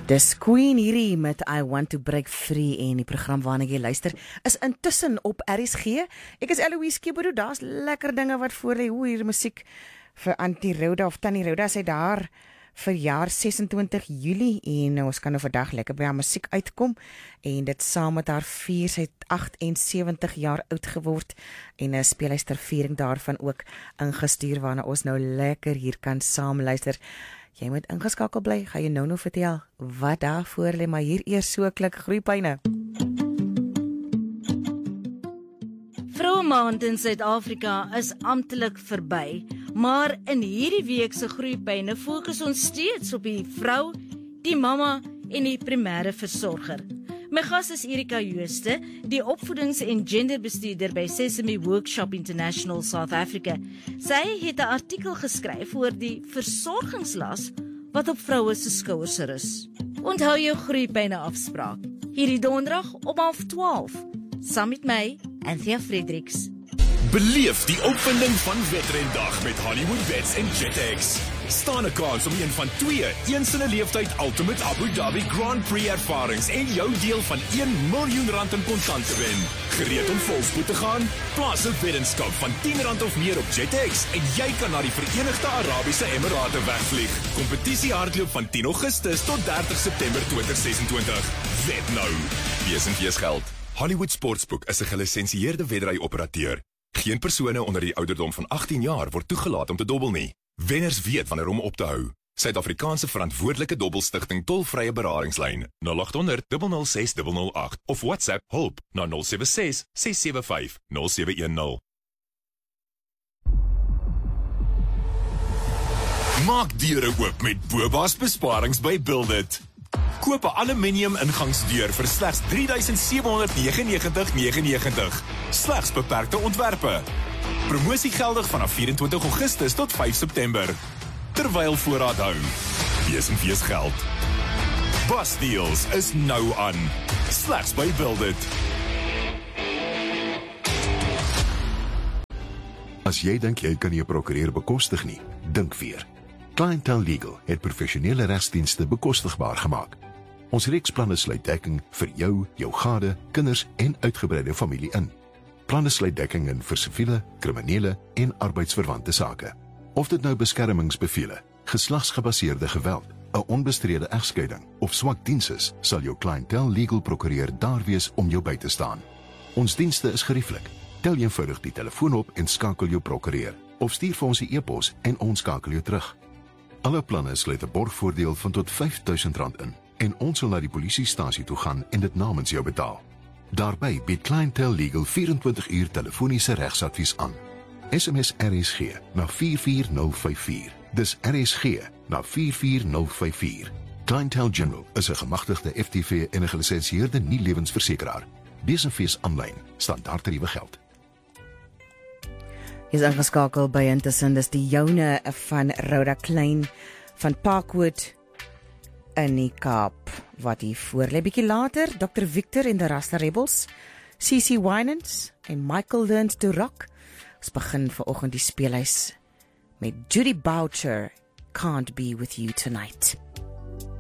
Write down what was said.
Dis Queen hierdie met I Want to Break Free en die program waarna jy luister is intussen op RSG. Ek is Eloise Kebodo, daar's lekker dinge wat voor lê. Hoe hier musiek vir Auntie Rhoda of Tannie Rhoda, sy daar verjaar 26 Julie en ons kan nou vandag lekker by haar musiek uitkom en dit saam met haar vier, sy het 78 jaar oud geword en 'n speelluisterviering daarvan ook ingestuur waarna ons nou lekker hier kan saam luister. Jy moet ingeskakel bly, ga jy nou vertel wat daar voor lê, maar hier eers so klik groeipyne. Vroue Maand in Suid-Afrika is amptelik verby, maar in hierdie week se groeipyne fokus ons steeds op die vrou, die mamma en die primêre versorger. My gas is Erika Jooste, die opvoedings- en genderbestuurder by Sesame Workshop International South Africa. Sy het 'n artikel geskryf oor die versorgingslas wat op vroue se skouers rus. Onthou jou groeipyne afspraak. Hierdie donderdag om 12:30. Saam met my, Anthea Fredericks. Beleef die opwinding van Wedrendag met Hollywood Bets en JetX. Staan 'n kans om een van 2 eens in 'n leeftyd Ultimate Abu Dhabi Grand Prix ervarings en jou deel van R1 miljoen in kontant te wen. Gereed om volspoed te gaan? Plaas 'n weddenskap van R10 of meer op JetX en jy kan na die Verenigde Arabiese Emirate wegvlieg. Kompetisie hardloop van 10 Augustus tot 30 September 2026. Wed nou. Wees en wees geld. Hollywood Sportsbook is 'n gelisensieerde weddery-operateur. Geen persone onder die ouderdom van 18 jaar word toegelaat om te dobbel nie. Wenners weet wanneer om op te hou. Suid-Afrikaanse verantwoordelike dobbelstigting tolvrye beradingslyn 0800 006 008 of WhatsApp hulp na 076 675 0710. Maak deure oop met Boba's besparings by Buildit. Koop 'n aluminium ingangsdeur vir slegs R3,799,99. Slegs beperkte ontwerpe. Promosie geldig vanaf 24 Augustus tot 5 September. Terwyl voorraad hou. Wees en wees geld. Bus deals is nou aan. Slegs by Buildit. As jy dink jy kan nie 'n prokureur bekostig nie, dink weer. Clientele Legal het professionele regsdienste bekostigbaar gemaak. Ons reeksplanne sluit dekking vir jou, jou gade, kinders en uitgebreide familie in. Planne sluit dekking in vir siviele, kriminele en arbeidsverwante sake. Of dit nou beskermingsbevele, geslagsgebaseerde geweld, 'n onbestrede egskeiding of swak diens is, sal jou Clientele Legal prokureur daar wees om jou by te staan. Ons dienste is gerieflik. Tel eenvoudig die telefoon op en skakel jou prokureur, of stuur vir ons 'n e-pos en ons skakel jou terug. Alle planne sluit 'n borgvoordeel van tot R5,000 in en ons sal na die polisiestasie toe gaan en dit namens jou betaal. Daarbey bied Clientele Legal 24 uur telefoniese regsadvies aan. SMS RSG na 44054. Dis RSG na 44054. Clientele General is 'n gemagtigde FTV en 'n gelisensieerde nie-lewensversekeraar. Besenfees aanlyn, standaardtariewe geld. Is ingeskakel by intussen, dis die joune van Rhoda Klein van Parkwood in die Kaap, wat hier voor lê. Bietjie later, Dr. Victor en the Rasta Rebels, CC Winans en Michael Learns to Rock. Ons begin vanoggend die speelhuis met Judy Boucher, Can't Be With You Tonight.